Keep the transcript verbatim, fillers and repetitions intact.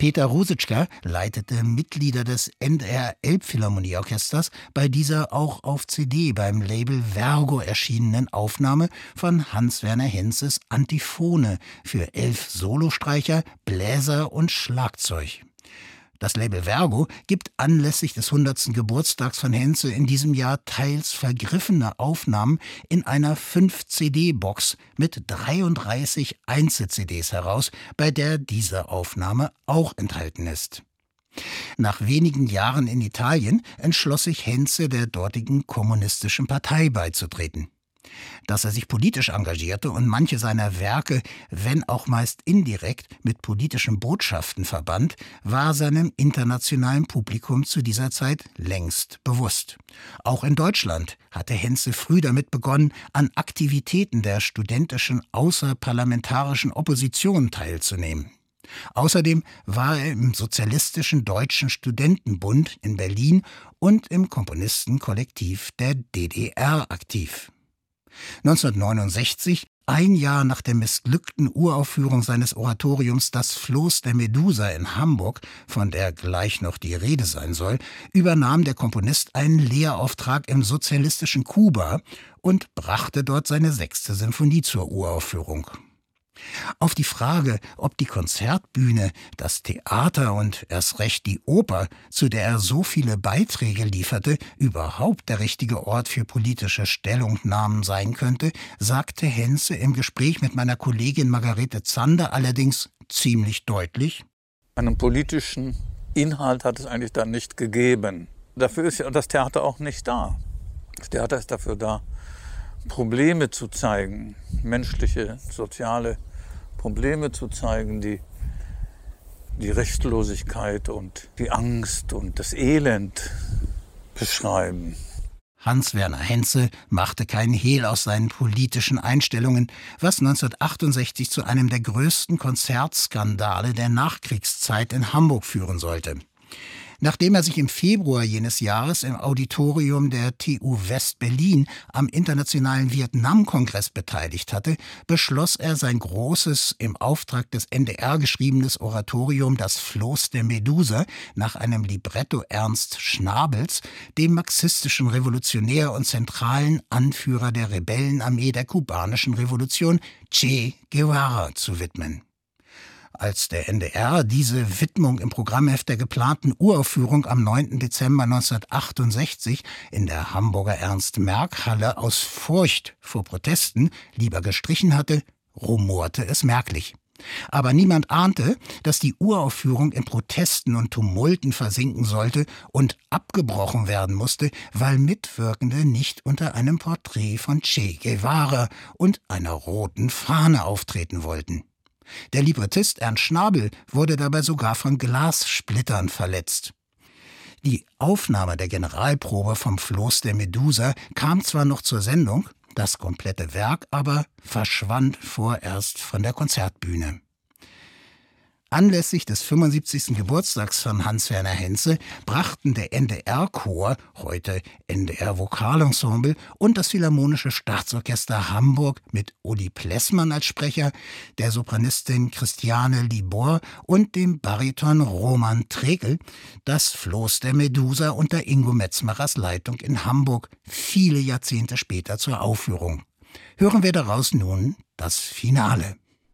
Peter Ruzicka leitete Mitglieder des N D R Elbphilharmonieorchesters bei dieser auch auf C D beim Label Vergo erschienenen Aufnahme von Hans-Werner Henzes Antiphone für elf Solostreicher, Bläser und Schlagzeug. Das Label Vergo gibt anlässlich des hundertsten Geburtstags von Henze in diesem Jahr teils vergriffene Aufnahmen in einer fünf C D-Box mit dreiunddreißig Einzel-C Ds heraus, bei der diese Aufnahme auch enthalten ist. Nach wenigen Jahren in Italien entschloss sich Henze der dortigen kommunistischen Partei beizutreten. Dass er sich politisch engagierte und manche seiner Werke, wenn auch meist indirekt, mit politischen Botschaften verband, war seinem internationalen Publikum zu dieser Zeit längst bewusst. Auch in Deutschland hatte Henze früh damit begonnen, an Aktivitäten der studentischen außerparlamentarischen Opposition teilzunehmen. Außerdem war er im Sozialistischen Deutschen Studentenbund in Berlin und im Komponistenkollektiv der D D R aktiv. neunzehnhundertneunundsechzig, ein Jahr nach der missglückten Uraufführung seines Oratoriums Das Floß der Medusa in Hamburg, von der gleich noch die Rede sein soll, übernahm der Komponist einen Lehrauftrag im sozialistischen Kuba und brachte dort seine sechste Sinfonie zur Uraufführung. Auf die Frage, ob die Konzertbühne, das Theater und erst recht die Oper, zu der er so viele Beiträge lieferte, überhaupt der richtige Ort für politische Stellungnahmen sein könnte, sagte Henze im Gespräch mit meiner Kollegin Margarete Zander allerdings ziemlich deutlich: Einen politischen Inhalt hat es eigentlich dann nicht gegeben. Dafür ist ja das Theater auch nicht da. Das Theater ist dafür da, Probleme zu zeigen, menschliche, soziale Probleme zu zeigen, die, die Rechtlosigkeit und die Angst und das Elend beschreiben. Hans-Werner Henze machte keinen Hehl aus seinen politischen Einstellungen, was neunzehnhundertachtundsechzig zu einem der größten Konzertskandale der Nachkriegszeit in Hamburg führen sollte. Nachdem er sich im Februar jenes Jahres im Auditorium der T U West-Berlin am Internationalen Vietnam-Kongress beteiligt hatte, beschloss er, sein großes, im Auftrag des N D R geschriebenes Oratorium Das Floß der Medusa nach einem Libretto Ernst Schnabels, dem marxistischen Revolutionär und zentralen Anführer der Rebellenarmee der kubanischen Revolution, Che Guevara, zu widmen. Als der N D R diese Widmung im Programmheft der geplanten Uraufführung am neunten Dezember neunzehnhundertachtundsechzig in der Hamburger Ernst-Merck-Halle aus Furcht vor Protesten lieber gestrichen hatte, rumorte es merklich. Aber niemand ahnte, dass die Uraufführung in Protesten und Tumulten versinken sollte und abgebrochen werden musste, weil Mitwirkende nicht unter einem Porträt von Che Guevara und einer roten Fahne auftreten wollten. Der Librettist Ernst Schnabel wurde dabei sogar von Glassplittern verletzt. Die Aufnahme der Generalprobe vom Floß der Medusa kam zwar noch zur Sendung, das komplette Werk aber verschwand vorerst von der Konzertbühne. Anlässlich des fünfundsiebzigsten Geburtstags von Hans-Werner Henze brachten der N D R-Chor, heute N D R-Vokalensemble, und das Philharmonische Staatsorchester Hamburg mit Uli Plessmann als Sprecher, der Sopranistin Christiane Libor und dem Bariton Roman Trekel das Floß der Medusa unter Ingo Metzmachers Leitung in Hamburg viele Jahrzehnte später zur Aufführung. Hören wir daraus nun das Finale.